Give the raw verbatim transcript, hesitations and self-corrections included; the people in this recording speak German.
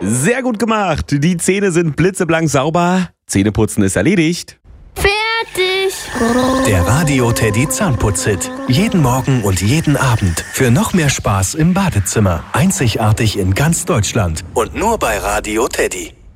Sehr gut gemacht. Die Zähne sind blitzeblank sauber. Zähneputzen ist erledigt. Fertig. Der Radio Teddy Zahnputz-Hit. Jeden Morgen und jeden Abend. Für noch mehr Spaß im Badezimmer. Einzigartig in ganz Deutschland. Und nur bei Radio Teddy.